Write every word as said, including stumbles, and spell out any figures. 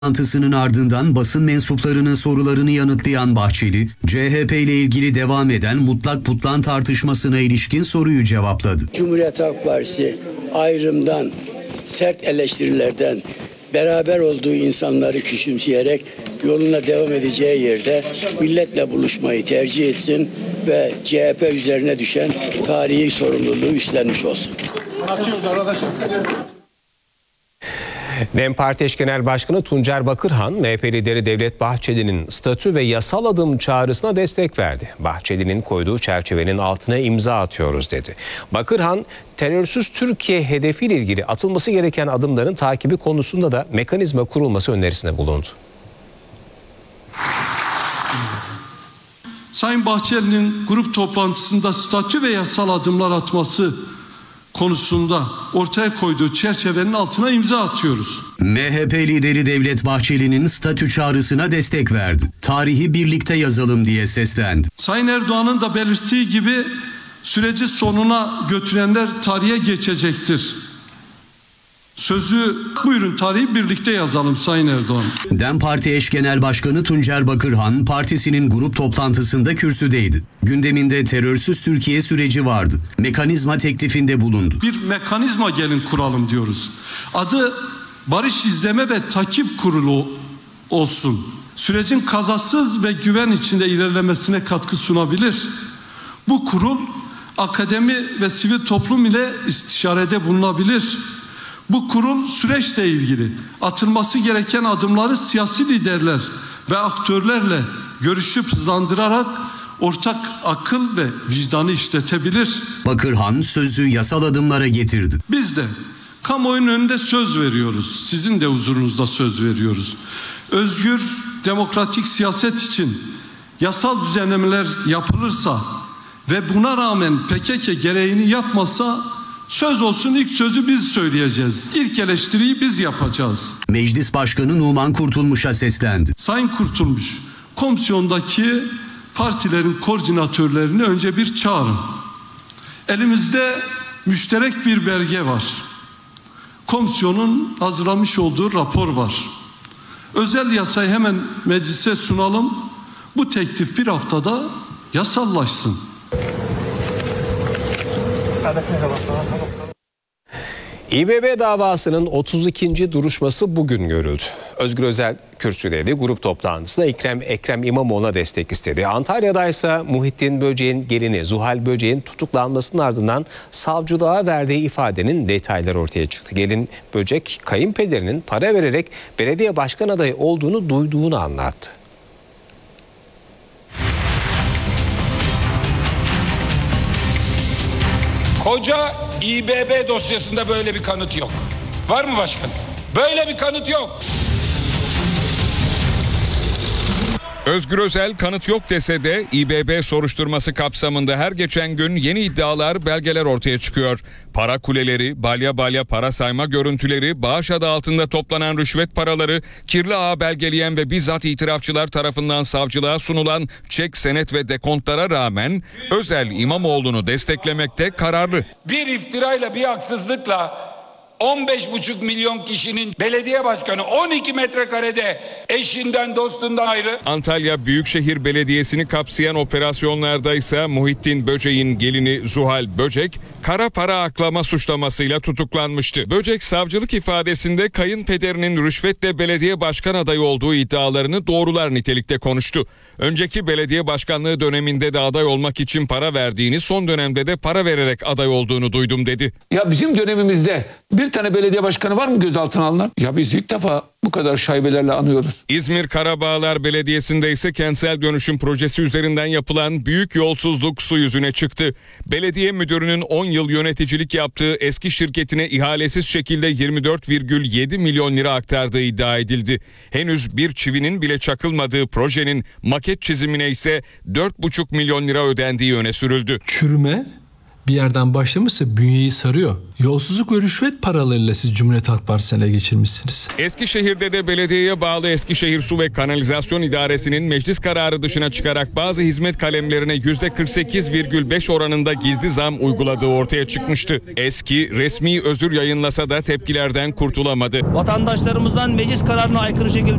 Toplantısının ardından basın mensuplarının sorularını yanıtlayan Bahçeli, C H P ile ilgili devam eden mutlak putlan tartışmasına ilişkin soruyu cevapladı. Cumhuriyet Halk Partisi ayrımdan, sert eleştirilerden, beraber olduğu insanları küçümseyerek yoluna devam edeceği yerde milletle buluşmayı tercih etsin ve C H P üzerine düşen tarihi sorumluluğu üstlenmiş olsun. DEM Parti Eş Genel Başkanı Tuncer Bakırhan, M H P lideri Devlet Bahçeli'nin statü ve yasal adım çağrısına destek verdi. Bahçeli'nin koyduğu çerçevenin altına imza atıyoruz dedi. Bakırhan, terörsüz Türkiye hedefiyle ilgili atılması gereken adımların takibi konusunda da mekanizma kurulması önerisinde bulundu. Sayın Bahçeli'nin grup toplantısında statü ve yasal adımlar atması konusunda ortaya koyduğu çerçevenin altına imza atıyoruz. M H P lideri Devlet Bahçeli'nin statü çağrısına destek verdi. Tarihi birlikte yazalım diye seslendi. Sayın Erdoğan'ın da belirttiği gibi süreci sonuna götürenler tarihe geçecektir. Sözü buyurun tarihi birlikte yazalım Sayın Erdoğan. DEM Parti Eş Genel Başkanı Tuncer Bakırhan partisinin grup toplantısında kürsüdeydi. Gündeminde terörsüz Türkiye süreci vardı. Mekanizma teklifinde bulundu. Bir mekanizma gelin kuralım diyoruz. Adı Barış İzleme ve Takip Kurulu olsun. Sürecin kazasız ve güven içinde ilerlemesine katkı sunabilir. Bu kurul akademi ve sivil toplum ile istişarede bulunabilir. Bu kurul süreçle ilgili atılması gereken adımları siyasi liderler ve aktörlerle görüşüp hızlandırarak ortak akıl ve vicdanı işletebilir. Bakırhan sözü yasal adımlara getirdi. Biz de kamuoyunun önünde söz veriyoruz. Sizin de huzurunuzda söz veriyoruz. Özgür, demokratik siyaset için yasal düzenlemeler yapılırsa ve buna rağmen P K K gereğini yapmasa söz olsun ilk sözü biz söyleyeceğiz. İlk eleştiriyi biz yapacağız. Meclis Başkanı Numan Kurtulmuş'a seslendi. Sayın Kurtulmuş, komisyondaki partilerin koordinatörlerini önce bir çağırın. Elimizde müşterek bir belge var. Komisyonun hazırlamış olduğu rapor var. Özel yasayı hemen meclise sunalım. Bu teklif bir haftada yasallaşsın. İ B B davasının otuz ikinci duruşması bugün görüldü. Özgür Özel kürsüdeydi. Grup toplantısında Ekrem, Ekrem İmamoğlu'na destek istedi. Antalya'da ise Muhittin Böcek'in gelini Zuhal Böcek'in tutuklanmasının ardından savcılığa verdiği ifadenin detayları ortaya çıktı. Gelin Böcek, kayınpederinin para vererek belediye başkan adayı olduğunu duyduğunu anlattı. Koca İ B B dosyasında böyle bir kanıt yok. Var mı başkanım? Böyle bir kanıt yok. Özgür Özel kanıt yok dese de İ B B soruşturması kapsamında her geçen gün yeni iddialar, belgeler ortaya çıkıyor. Para kuleleri, balya balya para sayma görüntüleri, bağış adı altında toplanan rüşvet paraları, kirli ağ belgeleyen ve bizzat itirafçılar tarafından savcılığa sunulan çek, senet ve dekontlara rağmen Özel İmamoğlu'nu desteklemekte kararlı. Bir iftirayla, bir haksızlıkla on beş buçuk milyon kişinin belediye başkanı on iki metrekarede eşinden dostundan ayrı. Antalya Büyükşehir Belediyesi'ni kapsayan operasyonlarda ise Muhittin Böcek'in gelini Zuhal Böcek kara para aklama suçlamasıyla tutuklanmıştı. Böcek savcılık ifadesinde kayınpederinin rüşvetle belediye başkan adayı olduğu iddialarını doğrular nitelikte konuştu. Önceki belediye başkanlığı döneminde de aday olmak için para verdiğini, son dönemde de para vererek aday olduğunu duydum dedi. Ya bizim dönemimizde bir tane belediye başkanı var mı gözaltına alınan? Ya biz ilk defa bu kadar şaibelerle anıyoruz. İzmir Karabağlar Belediyesi'nde ise kentsel dönüşüm projesi üzerinden yapılan büyük yolsuzluk su yüzüne çıktı. Belediye müdürünün on yıl yöneticilik yaptığı eski şirketine ihalesiz şekilde yirmi dört virgül yedi milyon lira aktardığı iddia edildi. Henüz bir çivinin bile çakılmadığı projenin maket çizimine ise dört buçuk milyon lira ödendiği öne sürüldü. Çürüme bir yerden başlamışsa bünyeyi sarıyor. Yolsuzluk ve rüşvet paralarıyla siz Cumhuriyet Halk Partisi'ne ele geçirmişsiniz. Eskişehir'de de belediyeye bağlı Eskişehir Su ve Kanalizasyon İdaresi'nin meclis kararı dışına çıkarak bazı hizmet kalemlerine yüzde kırk sekiz virgül beş oranında gizli zam uyguladığı ortaya çıkmıştı. Eski resmi özür yayınlasa da tepkilerden kurtulamadı. Vatandaşlarımızdan meclis kararına aykırı şekilde